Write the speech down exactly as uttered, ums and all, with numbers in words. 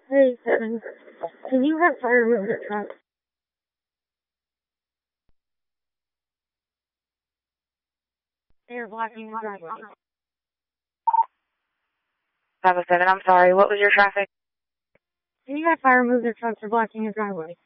Hey, Kevin. Can you have fire remove your truck? They're blocking the driveway. five oh seven, I'm sorry. What was your traffic? Can you have fire remove their trucks? They're blocking your driveway.